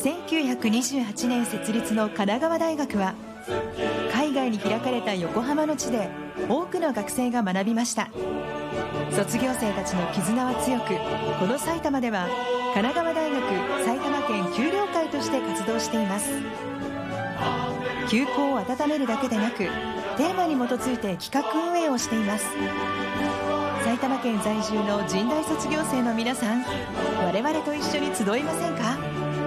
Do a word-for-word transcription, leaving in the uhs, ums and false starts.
せんきゅうひゃくにじゅうはちねん設立の神奈川大学は海外に開かれた横浜の地で多くの学生が学びました。卒業生たちの絆は強く、この埼玉では神奈川大学埼玉県丘陵会として活動しています。休校を温めるだけでなく、テーマに基づいて企画運営をしています。埼玉県在住の神大卒業生の皆さん、我々と一緒に集いませんか？